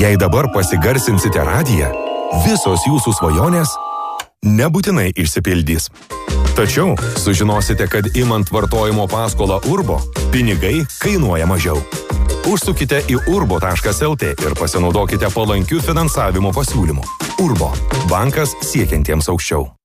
Jei dabar pasigarsinsite radiją, visos jūsų svajonės nebūtinai išsipildys. Tačiau sužinosite, kad imant vartojimo paskolą Urbo, pinigai kainuoja mažiau. Užsukite į urbo.lt ir pasinaudokite palankių finansavimo pasiūlymų. Urbo – bankas siekiantiems aukščiau.